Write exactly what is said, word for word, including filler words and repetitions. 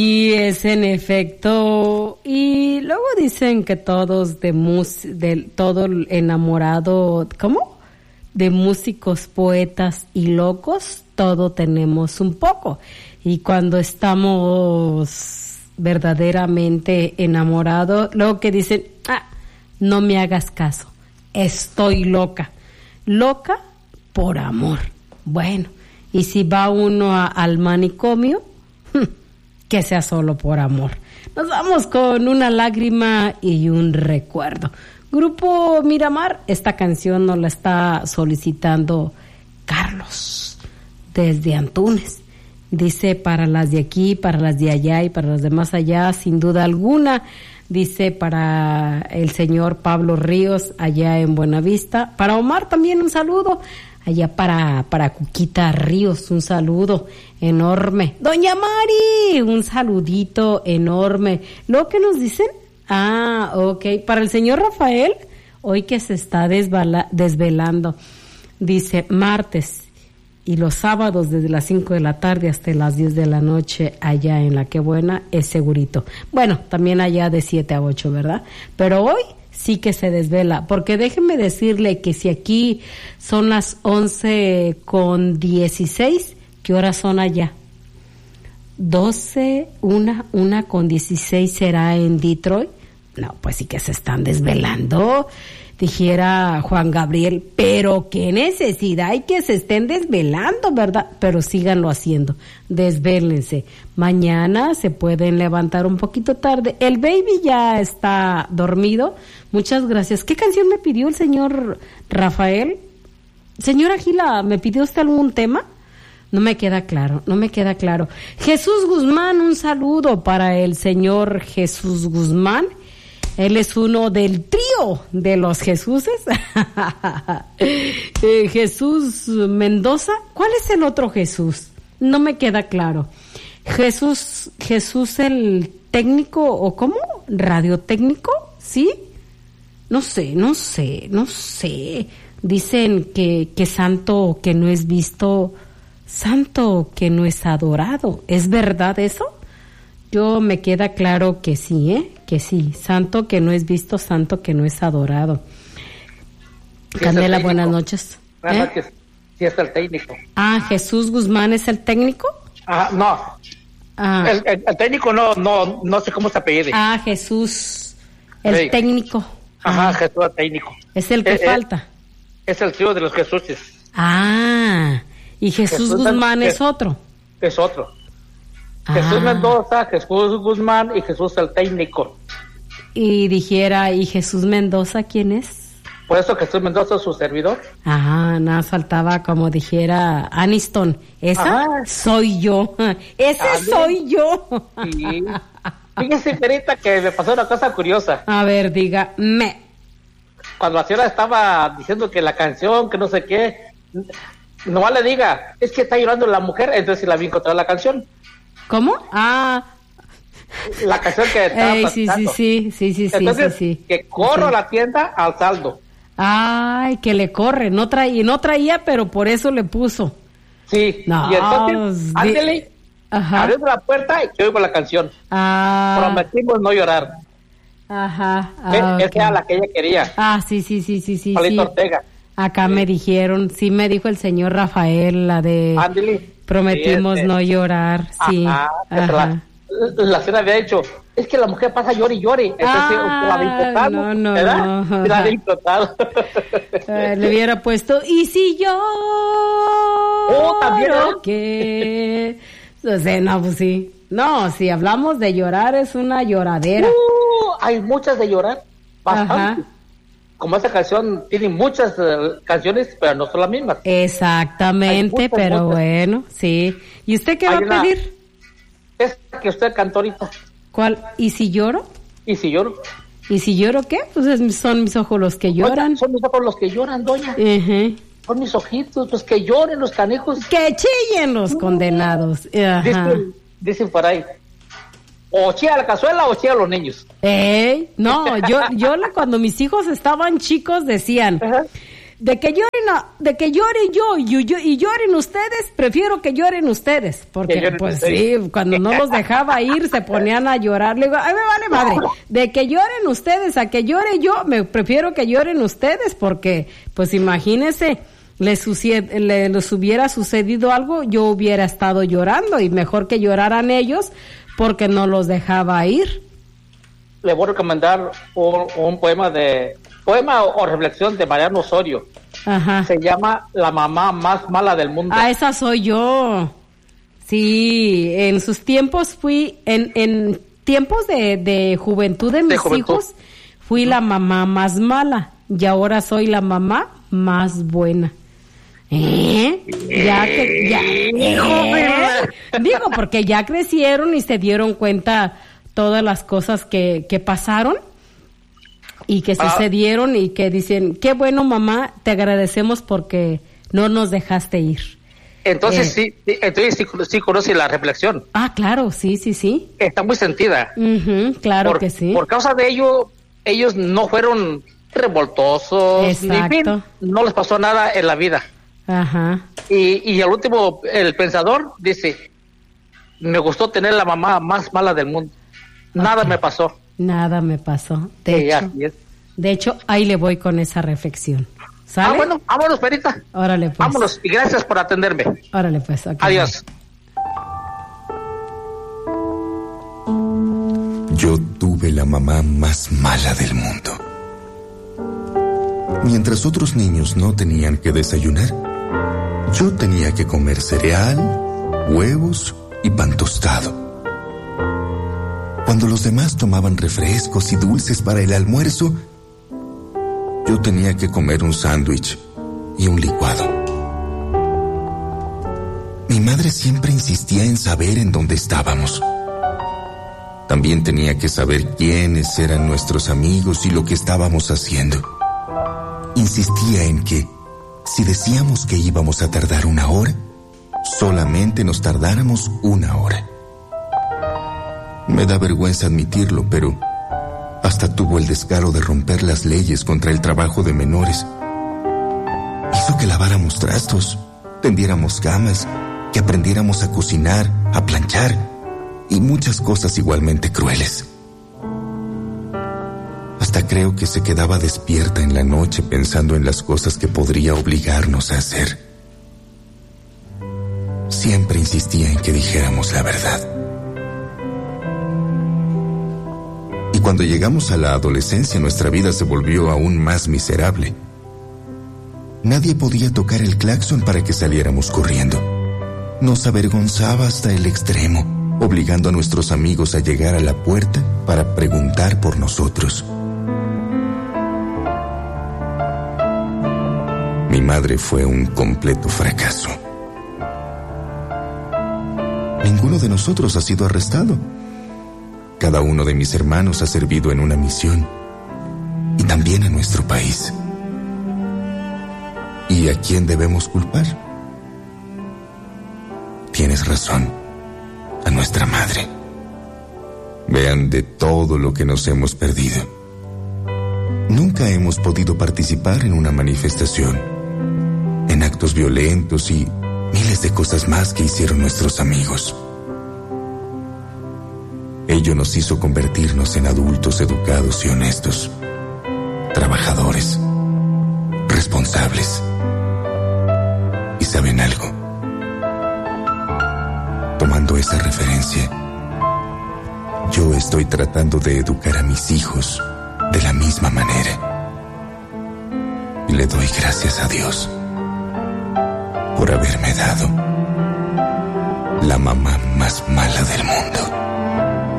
Y es en efecto, y luego dicen que todos de mus, de todo enamorado, ¿cómo? De músicos, poetas y locos, todo tenemos un poco. Y cuando estamos verdaderamente enamorados, luego que dicen, ah, no me hagas caso, estoy loca, loca por amor. Bueno, y si va uno a, al manicomio, que sea solo por amor. Nos vamos con una lágrima y un recuerdo. Grupo Miramar, esta canción nos la está solicitando Carlos desde Antunes. Dice para las de aquí, para las de allá y para las de más allá, sin duda alguna. Dice para el señor Pablo Ríos allá en Buenavista. Para Omar también un saludo. Allá para, para Cuquita Ríos, un saludo enorme. Doña Mari, un saludito enorme. ¿Lo que nos dicen? Ah, ok. Para el señor Rafael, hoy que se está desvala, desvelando, dice martes y los sábados desde las cinco de la tarde hasta las diez de la noche allá en La Qué Buena es segurito. Bueno, también allá de siete a ocho, ¿verdad? Pero hoy sí que se desvela, porque déjeme decirle que si aquí son las once con dieciséis, ¿qué horas son allá? doce, una, una con dieciséis será en Detroit. No, pues sí que se están desvelando, dijera Juan Gabriel, pero qué necesidad hay que se estén desvelando, ¿verdad? Pero síganlo haciendo, desvélense. Mañana se pueden levantar un poquito tarde. El baby ya está dormido. Muchas gracias. ¿Qué canción me pidió el señor Rafael? Señora Gila, ¿me pidió usted algún tema? No me queda claro, no me queda claro. Jesús Guzmán, un saludo para el señor Jesús Guzmán. Él es uno del trío de los Jesuses. eh, Jesús Mendoza. ¿Cuál es el otro Jesús? No me queda claro. Jesús, Jesús el técnico, ¿o cómo? ¿Radiotécnico? ¿Sí? No sé, no sé, no sé. Dicen que, que santo que no es visto, santo que no es adorado. ¿Es verdad eso? Yo me queda claro que sí, ¿eh? Que sí. Santo que no es visto, santo que no es adorado. Candela, buenas noches. Buenas ¿Eh? noches. Sí, es el técnico. Ah, Jesús Guzmán es el técnico. Ah, no. Ah. El, el, el técnico no, no, no sé cómo se apellide. Ah, Jesús, el sí. técnico. Ajá, ah. Jesús el técnico. Es el que eh, falta. Es el tío de los Jesuses. Ah, y Jesús, Jesús Guzmán es, es otro. Es otro. Ah. Jesús Mendoza, Jesús Guzmán y Jesús el técnico. Y dijera, ¿y Jesús Mendoza quién es? Por eso Jesús Mendoza es su servidor. Ajá, nada, faltaba como dijera Aniston, esa Ajá. soy yo, ese ¿Ah, soy yo. Sí. Fíjese, Perita, que me pasó una cosa curiosa. A ver, dígame. Cuando la señora estaba diciendo que la canción, que no sé qué, nomás le diga, es que está llorando la mujer, entonces la vi encontrar la canción. ¿Cómo? Ah... La canción que estaba Ey, sí, sí, sí, sí, sí, entonces, sí, sí. que corro a la tienda al saldo. Ay, que le corre, no traía, no traía, pero por eso le puso. Sí, no, y entonces, ándele, abrió la puerta y que oigo la canción. Ah. Prometimos no llorar. Ajá. Ah, Esa okay. era la que ella quería. Ah, sí, sí, sí, sí, sí. Palito sí. Ortega. Acá sí. me dijeron, sí me dijo el señor Rafael, la de ándele. Prometimos sí, este. no llorar, sí. Ajá. Ajá. La, la señora había dicho, es que la mujer pasa llore y llore. Entonces, ah, la había implotado, no, no, ¿verdad? no. La había implotado. Eh, le hubiera puesto, y si yo... Oh, también. que... O sea, no, pues sí. No, si hablamos de llorar, es una lloradera. Uh, hay muchas de llorar. Bastante. Ajá. Como esa canción tiene muchas uh, canciones, pero no son las mismas. Exactamente, muchas, pero muchas. Bueno, sí. ¿Y usted qué hay va a una... pedir? Es que usted cantó ahorita. ¿Cuál? ¿Y si lloro? ¿Y si lloro? ¿Y si lloro qué? Pues es, son mis ojos los que lloran. Oiga, son mis ojos los que lloran, doña. Uh-huh. Son mis ojitos, pues que lloren los canijos. Que chillen los uh-huh. condenados. Uh-huh. Dicen, dicen por ahí. O chilla la cazuela o chilla los niños. Ey, no, yo, yo cuando mis hijos estaban chicos decían, uh-huh. de que lloren, a, de que llore yo y, yo y lloren ustedes, prefiero que lloren ustedes, porque pues sí, cuando no los dejaba ir se ponían a llorar. Le digo, ay, me vale madre, de que lloren ustedes a que llore yo, me prefiero que lloren ustedes, porque pues imagínense, les, suced, les hubiera sucedido algo, yo hubiera estado llorando, y mejor que lloraran ellos porque no los dejaba ir. Le voy a recomendar un, un poema de poema o, o reflexión de Mariano Osorio. Ajá. Se llama La mamá más mala del mundo. Ah, esa soy yo. Sí, en sus tiempos fui, en, en tiempos de, de juventud de mis de juventud. hijos, fui uh-huh. la mamá más mala, y ahora soy la mamá más buena. ¿Eh? Ya que, ya, ¿eh? Digo, porque ya crecieron y se dieron cuenta todas las cosas que, que pasaron y que ah. sucedieron, y que dicen, qué bueno, mamá, te agradecemos porque no nos dejaste ir. Entonces eh, sí, entonces sí, sí conoce la reflexión. Ah, claro, sí, sí, sí. Está muy sentida. Uh-huh, claro por, que sí. Por causa de ello, ellos no fueron revoltosos. Exacto. Ni fin, no les pasó nada en la vida. Ajá. Y, y al último, el pensador dice, me gustó tener la mamá más mala del mundo. Nada okay. me pasó. Nada me pasó. De sí, hecho, es. de hecho, ahí le voy con esa reflexión. ¿Sale? Ah, bueno, vámonos, Perita. Órale, pues. Vámonos, y gracias por atenderme. Órale, pues. Okay. Adiós. Yo tuve la mamá más mala del mundo. Mientras otros niños no tenían que desayunar, yo tenía que comer cereal, huevos y pan tostado. Cuando los demás tomaban refrescos y dulces para el almuerzo, yo tenía que comer un sándwich y un licuado. Mi madre siempre insistía en saber en dónde estábamos. También tenía que saber quiénes eran nuestros amigos y lo que estábamos haciendo. Insistía en que, si decíamos que íbamos a tardar una hora, solamente nos tardáramos una hora. Me da vergüenza admitirlo, pero hasta tuvo el descaro de romper las leyes contra el trabajo de menores. Hizo que laváramos trastos, tendiéramos camas, que aprendiéramos a cocinar, a planchar y muchas cosas igualmente crueles. Hasta creo que se quedaba despierta en la noche pensando en las cosas que podría obligarnos a hacer. Siempre insistía en que dijéramos la verdad. Y cuando llegamos a la adolescencia, nuestra vida se volvió aún más miserable. Nadie podía tocar el claxon para que saliéramos corriendo. Nos avergonzaba hasta el extremo, obligando a nuestros amigos a llegar a la puerta para preguntar por nosotros. Mi madre fue un completo fracaso. Ninguno de nosotros ha sido arrestado. Cada uno de mis hermanos ha servido en una misión, y también en nuestro país. ¿Y a quién debemos culpar? Tienes razón, a nuestra madre. Vean de todo lo que nos hemos perdido. Nunca hemos podido participar en una manifestación, en actos violentos y miles de cosas más que hicieron nuestros amigos. Ello nos hizo convertirnos en adultos educados y honestos, trabajadores, responsables. ¿Y saben algo? Tomando esa referencia, yo estoy tratando de educar a mis hijos de la misma manera. Y le doy gracias a Dios por haberme dado la mamá más mala del mundo.